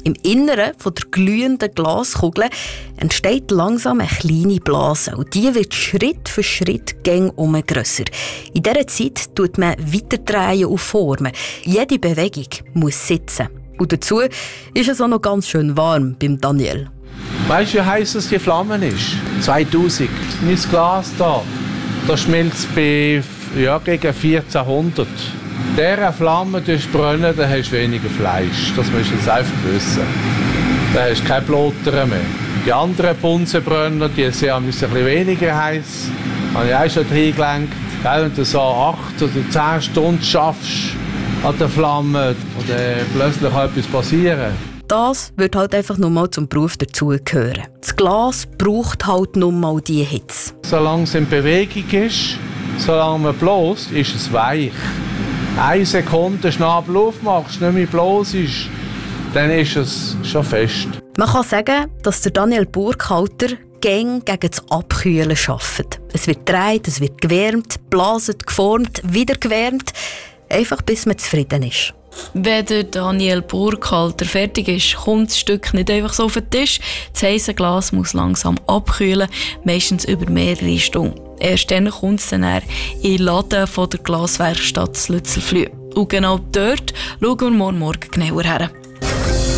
Im Inneren der glühenden Glaskugel entsteht langsam eine kleine Blase. Und die wird Schritt für Schritt grösser. In dieser Zeit tut man weiterdrehen und formen. Jede Bewegung muss sitzen. Und dazu ist es auch noch ganz schön warm beim Daniel. Weißt du, wie heiß es die Flamme ist? 2000. Mein Glas da, das schmilzt bei gegen 1400. Dieser Flamme brennen, dann hast du weniger Fleisch. Das musst du jetzt einfach wissen. Dann hast du keine Blotter mehr. Die anderen Bunsenbrenner, die sind ein bisschen weniger heiß. Habe ich auch schon reingelenkt. Wenn du so 8 oder 10 Stunden schaffst an der Flamme und dann plötzlich kann etwas passieren. Das wird halt einfach nur mal zum Beruf dazugehören. Das Glas braucht halt nur mal diese Hitze. Solange es in Bewegung ist, solange man bläst, ist es weich. 1 Sekunde Schnabel aufmachst, nicht mehr bloß ist, dann ist es schon fest. Man kann sagen, dass der Daniel Burkhalter gegen das Abkühlen arbeitet. Es wird gedreht, es wird gewärmt, geblasen, geformt, wieder gewärmt. Einfach bis man zufrieden ist. Wenn der Daniel Burkhalter fertig ist, kommt das Stück nicht einfach so auf den Tisch. Das heisse Glas muss langsam abkühlen, meistens über mehrere Stunden. Erst dann kommt es dann in den Laden von der Glaswerkstatt Lützelflüh. Und genau dort schauen wir morgen genauer her.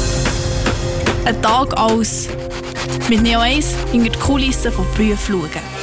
Ein Tag als mit Neo 1 hinter die Kulissen von Prüf schauen.